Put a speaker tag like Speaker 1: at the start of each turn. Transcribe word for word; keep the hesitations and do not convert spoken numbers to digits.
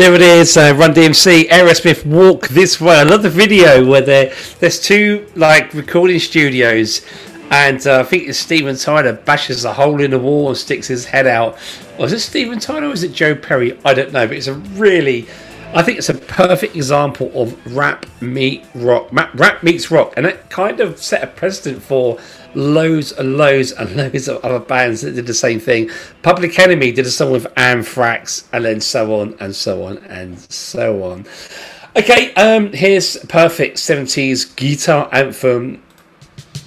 Speaker 1: There it is, uh, Run D M C, Aerosmith, Walk This Way. I love the video where there, there's two like recording studios, and uh, I think it's Steven Tyler bashes a hole in the wall and sticks his head out. Was it Steven Tyler or was it Joe Perry? I don't know, but it's a really, I think it's a perfect example of rap meet rock, rap meets rock, and it kind of set a precedent for loads and loads and loads of other bands that did the same thing. Public Enemy did a song with Anthrax, and then so on and so on and so on. Okay, um, here's perfect seventies guitar anthem